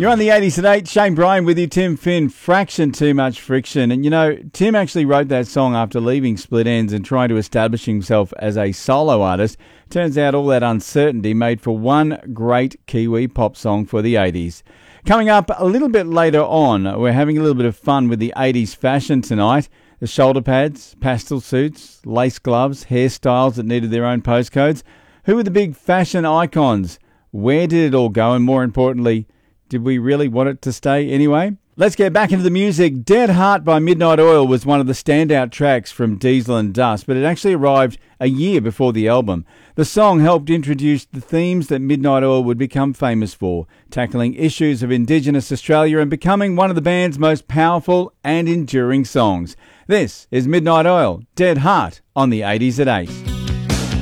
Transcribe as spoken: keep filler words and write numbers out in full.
You're on the eighties at eight. Shane Bryan with you, Tim Finn. Fraction Too Much Friction. And, you know, Tim actually wrote that song after leaving Split Enz and trying to establish himself as a solo artist. Turns out all that uncertainty made for one great Kiwi pop song for the eighties. Coming up a little bit later on, we're having a little bit of fun with the eighties fashion tonight. The shoulder pads, pastel suits, lace gloves, hairstyles that needed their own postcodes. Who were the big fashion icons? Where did it all go? And more importantly, did we really want it to stay anyway? Let's get back into the music. Dead Heart by Midnight Oil was one of the standout tracks from Diesel and Dust, but it actually arrived a year before the album. The song helped introduce the themes that Midnight Oil would become famous for, tackling issues of Indigenous Australia and becoming one of the band's most powerful and enduring songs. This is Midnight Oil, Dead Heart, on the eighties at eight.